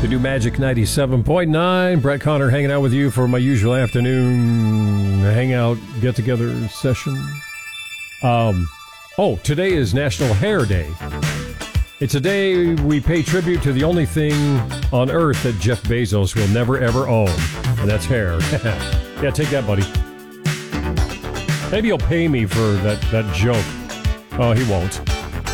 to New Magic 97.9. Brett Connor hanging out with you for my usual afternoon hangout get-together session. Today is National Hair Day. It's a day we pay tribute to the only thing on Earth that Jeff Bezos will never, ever own, and that's hair. Yeah, take that, buddy. Maybe he'll pay me for that joke. Oh, he won't.